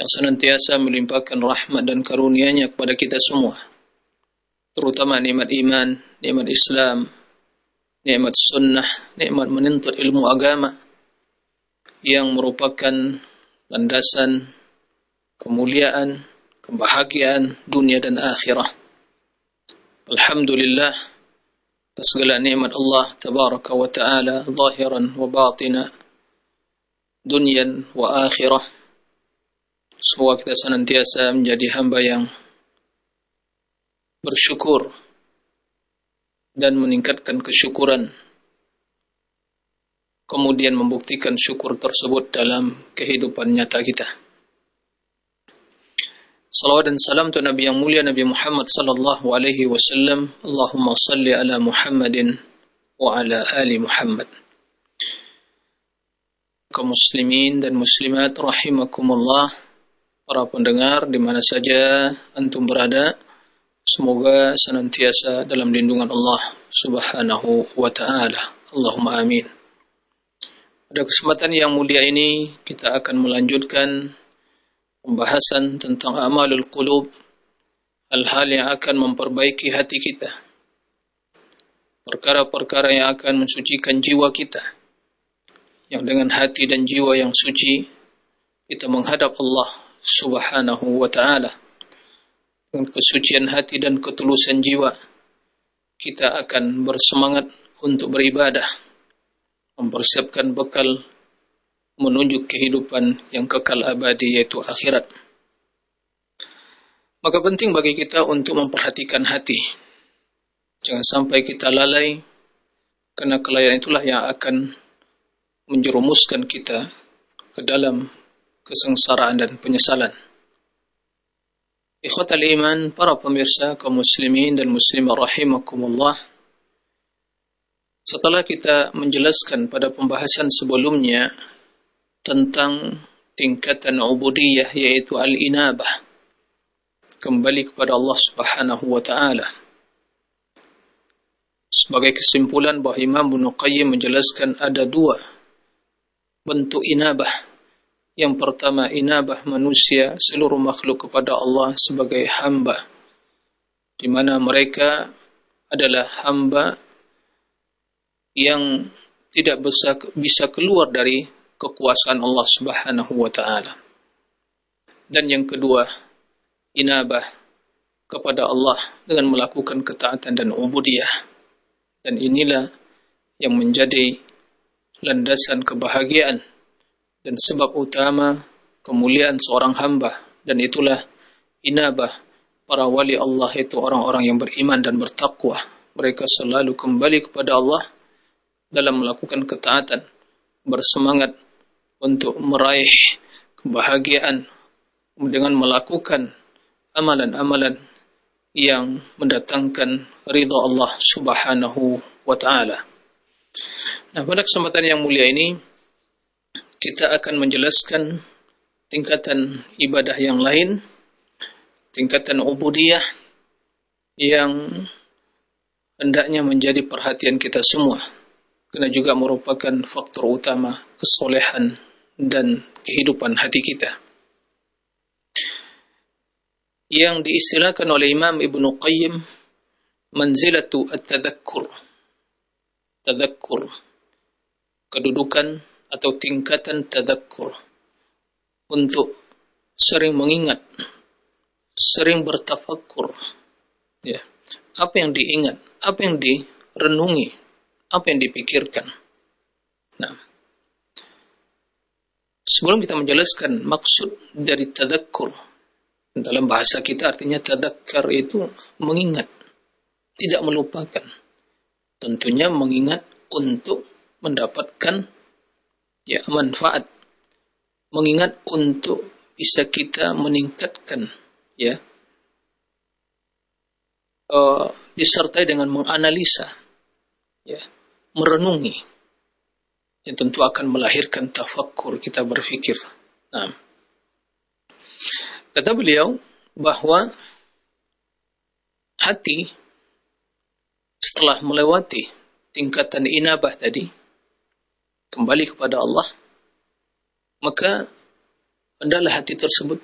yang senantiasa melimpahkan rahmat dan karunia-Nya kepada kita semua, terutama nikmat iman, nikmat Islam, nikmat sunnah, nikmat menuntut ilmu agama yang merupakan landasan kemuliaan, kebahagiaan dunia dan akhirah. Alhamdulillah atas segala nikmat Allah tabaraka wa ta'ala, zahiran wa batina, dunyan wa akhirah. Semoga kita senantiasa menjadi hamba yang bersyukur dan meningkatkan kesyukuran, kemudian membuktikan syukur tersebut dalam kehidupan nyata kita. Salawat dan salam untuk Nabi yang mulia, Nabi Muhammad sallallahu alaihi wasallam. Allahumma salli ala Muhammadin wa ala ali Muhammad. Kaum muslimin dan muslimat rahimakumullah, para pendengar di mana saja antum berada, semoga senantiasa dalam lindungan Allah Subhanahu wa ta'ala. Allahumma amin. Pada kesempatan yang mulia ini kita akan melanjutkan pembahasan tentang amalul qulub, hal-hal yang akan memperbaiki hati kita, perkara-perkara yang akan mensucikan jiwa kita, yang dengan hati dan jiwa yang suci kita menghadap Allah Subhanahu wa ta'ala. Dengan kesucian hati dan ketulusan jiwa kita akan bersemangat untuk beribadah, mempersiapkan bekal menuju kehidupan yang kekal abadi, yaitu akhirat. Maka penting bagi kita untuk memperhatikan hati. Jangan sampai kita lalai, karena kelalaian itulah yang akan menjerumuskan kita ke dalam kesengsaraan dan penyesalan. Ikhwatal iman, para pemirsa kaum muslimin dan muslimah rahimakumullah, setelah kita menjelaskan pada pembahasan sebelumnya tentang tingkatan ubudiyah, yaitu al-inabah, kembali kepada Allah Subhanahu wa ta'ala, sebagai kesimpulan bahawa Imam Ibnu Qayyim menjelaskan ada dua bentuk inabah. Yang pertama, inabah manusia, seluruh makhluk kepada Allah sebagai hamba, di mana mereka adalah hamba yang tidak bisa keluar dari kekuasaan Allah Subhanahu wa ta'ala. Dan yang kedua, inabah kepada Allah dengan melakukan ketaatan dan ubudiyah. Dan inilah yang menjadi landasan kebahagiaan dan sebab utama kemuliaan seorang hamba. Dan itulah inabah para wali Allah, itu orang-orang yang beriman dan bertakwa. Mereka selalu kembali kepada Allah dalam melakukan ketaatan, bersemangat untuk meraih kebahagiaan dengan melakukan amalan-amalan yang mendatangkan ridha Allah Subhanahu wa ta'ala. Nah, pada kesempatan yang mulia ini kita akan menjelaskan tingkatan ibadah yang lain, tingkatan ubudiyah yang hendaknya menjadi perhatian kita semua, karena juga merupakan faktor utama kesolehan dan kehidupan hati kita. Yang diistilahkan oleh Imam Ibnu Qayyim manzilatu at-tadakkur. Tadakkur, kedudukan atau tingkatan tadakkur, untuk sering mengingat, sering bertafakkur, ya, apa yang diingat, apa yang direnungi, apa yang dipikirkan. Nah, sebelum kita menjelaskan maksud dari tadakkur, dalam bahasa kita artinya tadakkar itu mengingat, tidak melupakan. Tentunya mengingat untuk mendapatkan manfaat, mengingat untuk bisa kita meningkatkan, disertai dengan menganalisa, merenungi, yang tentu akan melahirkan tafakkur, kita berfikir. Nah, kata beliau bahwa hati setelah melewati tingkatan inabah tadi, kembali kepada Allah, maka hendaklah hati tersebut